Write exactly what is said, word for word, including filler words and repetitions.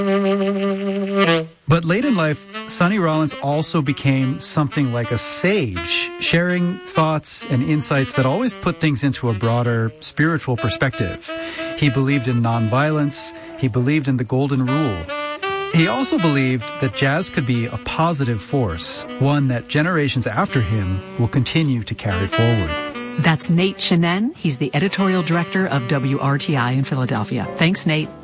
But late in life, Sonny Rollins also became something like a sage, sharing thoughts and insights that always put things into a broader spiritual perspective. He believed in nonviolence. He believed in the golden rule. He also believed that jazz could be a positive force, one that generations after him will continue to carry forward. That's Nate Chinen. He's the editorial director of W R T I in Philadelphia. Thanks, Nate.